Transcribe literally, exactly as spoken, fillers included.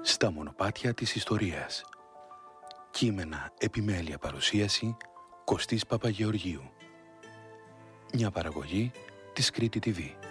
Στα μονοπάτια της ιστορίας. Κείμενα, επιμέλεια, παρουσίαση Κωστής Παπαγεωργίου. Μια παραγωγή της Κρήτη τι βι.